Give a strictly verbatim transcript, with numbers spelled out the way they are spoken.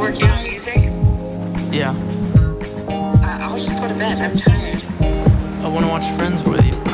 working on music? Yeah. Uh, I'll just go to bed. I'm tired. I want to watch Friends with you.